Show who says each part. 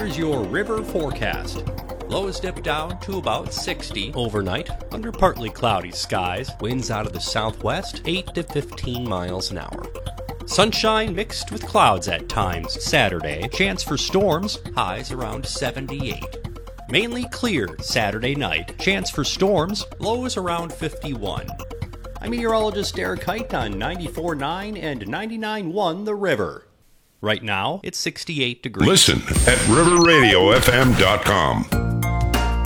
Speaker 1: here's your river forecast. Lows dip down to about 60 overnight under partly cloudy skies. Winds out of the southwest, 8 to 15 miles an hour. Sunshine mixed with clouds at times Saturday. Chance for storms, highs around 78. Mainly clear Saturday night. Chance for storms, lows around 51. I'm meteorologist Derek Height on 94.9 and 99.1 The River. Right now, it's 68 degrees.
Speaker 2: Listen at riverradiofm.com.